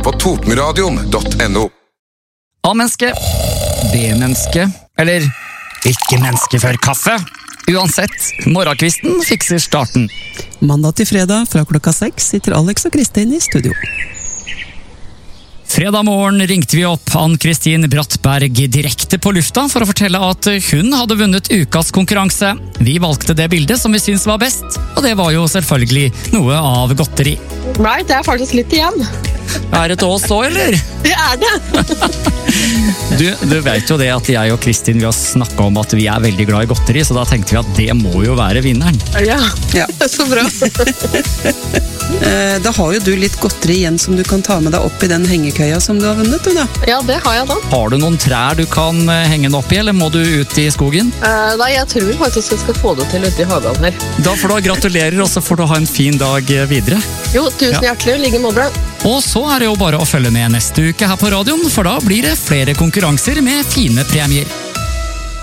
på totenradion.no. A-menneske, B-menneske, eller ikke menneske før kaffe. Uansett, morgenkvisten fikser starten. Mandag til fredag fra klokka 6 sitter Alex og Kristin i studio. Fredag morgen ringte vi opp Ann-Kristin Brattberg direkte på lufta for å fortelle at hun hadde vunnet ukas konkurranse. Vi valgte det bildet som vi syntes var best, og det var jo selvfølgelig noe av godteri. Nei, det er faktisk litt igjen. Er det til oss også, eller? Det er det. Du vet jo det at jeg og Kristin vi har snakket om at vi er veldig glad i godteri, så da tenkte vi at det må jo være vinneren. Ja, så bra. Da har jo du litt godteri igjen som du kan ta med deg opp i den hengekøya som du har vunnet, du da. Ja, det har jeg da. Har du noen trær du kan henge den opp i, eller må du ut i skogen? Nei, jeg tror faktisk jeg skal få det til ute i hagen her. Da får du gratulerer, og så får du ha en fin dag videre. Jo, tusen hjertelig, like måte. Og så er det jo bare å følge med neste uke her på radioen, for da blir det flere konkurranser med fine premier.